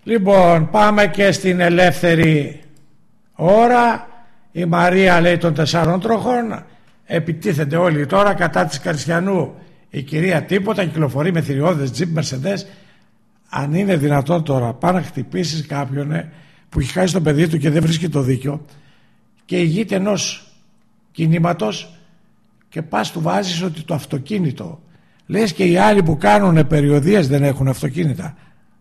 Λοιπόν, πάμε και στην ελεύθερη ώρα. Η Μαρία λέει των 4 τροχών. Επιτίθενται όλοι τώρα κατά της Καριστιανού. Η κυρία τίποτα, κυκλοφορεί με θηριώδες τζιπ, Mercedes. Αν είναι δυνατόν τώρα πάνε να χτυπήσεις κάποιον που έχει χάσει το παιδί του και δεν βρίσκει το δίκιο και ηγείται ενός κινήματος και πας του βάζεις ότι το αυτοκίνητο, λες και οι άλλοι που κάνουν περιοδίες δεν έχουν αυτοκίνητα.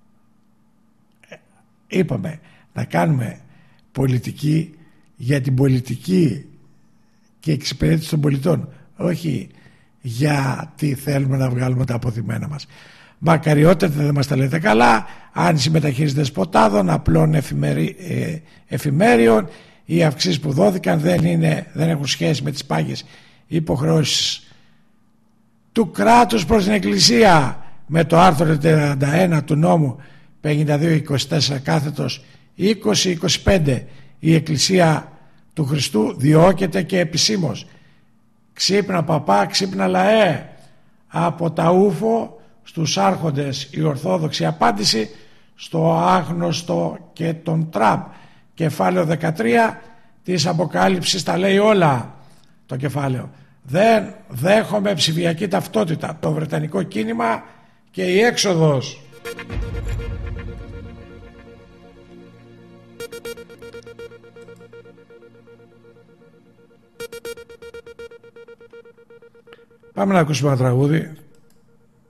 Είπαμε να κάνουμε πολιτική για την πολιτική και εξυπηρέτηση των πολιτών, όχι γιατί θέλουμε να βγάλουμε τα αποθυμένα μας. Μακαριότητα δεν μας τα λέτε καλά. Άνηση μεταχείριση δεσποτάδων, απλών εφημέριων. Οι αυξήσεις που δόθηκαν δεν έχουν σχέση με τις πάγιες υποχρεώσεις του κράτους προς την Εκκλησία, με το άρθρο 31 του νόμου 52-24 κάθετος 20-25. Η Εκκλησία του Χριστού διώκεται και επισήμως. Ξύπνα παπά, ξύπνα λαέ. Από τα ούφο στους άρχοντες η ορθόδοξη απάντηση στο άγνωστο και τον Τραμπ. Κεφάλαιο 13 της Αποκάλυψης τα λέει όλα το κεφάλαιο. Δεν δέχομαι ψηφιακή ταυτότητα, το βρετανικό κίνημα και η έξοδος. Πάμε να ακούσουμε ένα τραγούδι.